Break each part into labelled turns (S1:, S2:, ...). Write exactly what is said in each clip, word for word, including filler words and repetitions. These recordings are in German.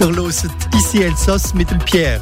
S1: Ihr hört «Ici Elsass» mit dem Pierre.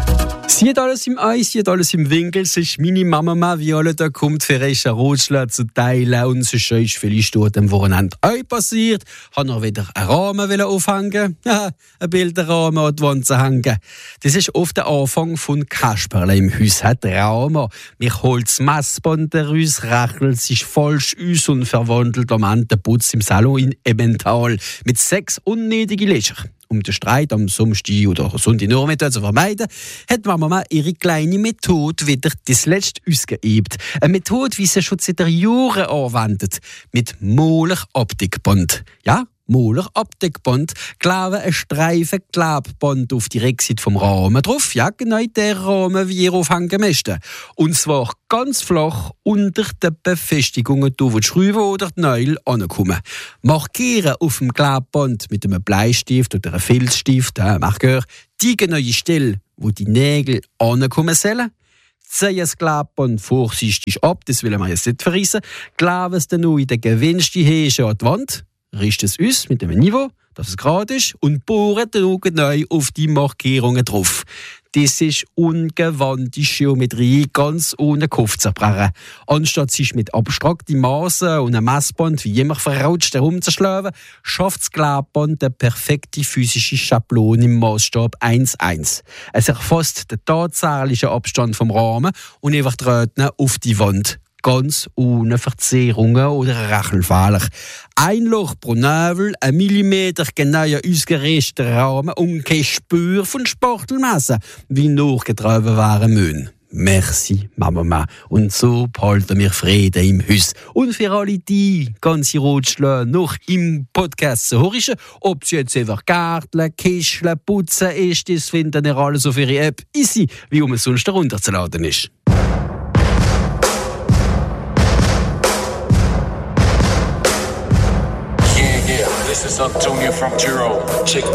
S2: Sie hat alles im Eis, sie hat alles im Winkel. Es ist meine Mama, wie alle da kommt, für einen Rotschlag zu teilen. Und es ist vielleicht dort am Wochenende auch passiert. Ich wollte noch wieder einen Rahmen aufhängen. Ja, einen Bilderrahmen an die Wand zu hängen. Das ist oft der Anfang von Kasperle im Haus. Hat Rahmen. Mich holt das Messband raus, rechnet sich falsch aus und verwandelt am Ende den Putz im Salon in Emmental mit sechs unnötigen Löcher. Um den Streit am Samstag oder Sonntagnachmittag zu vermeiden, hat Mama ihre kleine Methode wieder das letzte ausgeübt. Eine Methode, wie sie schon seit Jahren anwendet. Mit Moller-Optikband. Ja, Moller-Optikband. Kleben ein Streifen Klebband auf die Rückseite vom Rahmen drauf. Ja, genau der Rahmen, wie ihr aufhängen möchtet. Und zwar ganz flach unter den Befestigungen, wo die Schrauben oder die Nägel ankommen. Markieren auf dem Klebband mit einem Bleistift oder einem Filzstift, äh, Markeur, die genaue Stelle, wo die Nägel ankommen sollen. Ziehen das Klebband vorsichtig ab, das will man jetzt nicht verrissen. Kleben es dann noch in den gewünschten Häschen an die Wand. Richten es uns mit einem Niveau, dass es gerade ist, und bohren dann neu auf die Markierungen drauf. Das ist ungewandte Geometrie, ganz ohne Kopf zu zerbrechen. Anstatt sich mit abstrakten Maßen und einem Messband wie immer verrutscht herumzuschlagen, schafft das Klebband eine perfekte physische Schablone im Maßstab eins eins. Es erfasst den tatsächlichen Abstand vom Rahmen und überträgt ihn auf die Wand. Ganz ohne Verzerrungen oder Rachelfehler. Ein Loch pro Nävel, ein Millimeter genauer ausgerichteter Rahmen und kein Spür von Spachtelmasse, wie nachgetragen waren müssen. Merci, Mama. Und so behalten wir Frieden im Haus. Und für alle die ganze Rotschläge noch im Podcast zu hören, ob sie jetzt einfach Gärteln, Kischeln, Putzen ist, das finden ihr alles auf ihre App easy, wie um es sonst herunterzuladen ist.
S3: This is Antonio from Tyrol. Check